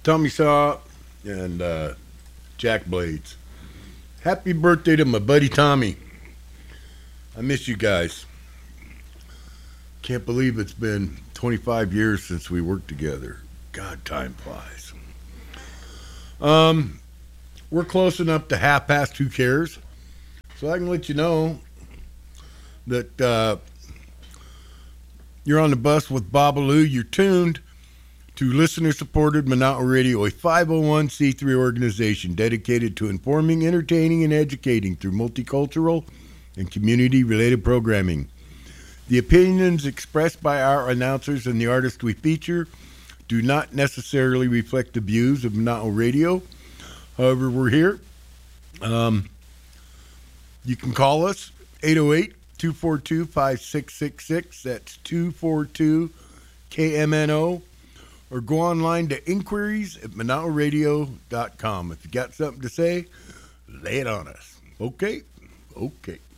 Tommy Saw and Jack Blades. Happy birthday to my buddy Tommy. I miss you guys. Can't believe it's been 25 years since we worked together. God, time flies. We're close enough to half past Who Cares, so I can let you know that you're on the bus with Babalu. You're tuned to listener-supported Monato Radio, a 501c3 organization dedicated to informing, entertaining, and educating through multicultural and community-related programming. The opinions expressed by our announcers and the artists we feature do not necessarily reflect the views of Monato Radio. However, we're here. You can call us, 808-242-5666. That's 242-KMNO. Or go online to inquiries@monatoradio.com. If you got something to say, lay it on us. Okay? Okay.